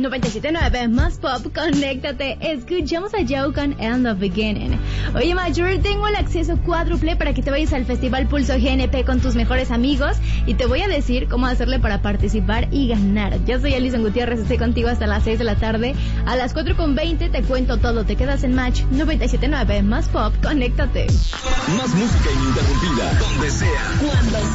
97.9 más pop, conéctate. Escuchamos a Joe con End of Beginning. Oye, Major, tengo el acceso cuádruple para que te vayas al Festival Pulso GNP con tus mejores amigos y te voy a decir cómo hacerle para participar y ganar. Yo soy Alison Gutiérrez, estoy contigo hasta las 6 de la tarde. A las 4:20 te cuento todo. Te quedas en Match 97.9 más pop, conéctate. Más música ininterrumpida, donde sea, cuando